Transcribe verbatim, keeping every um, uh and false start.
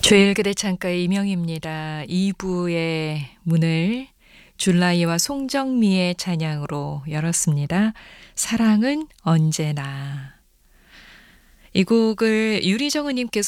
주일 그대 창가의 이명입니다. 이 부의 문을 줄라이와 송정미의 찬양으로 열었습니다. 사랑은 언제나. 이 곡을 유리정은님께서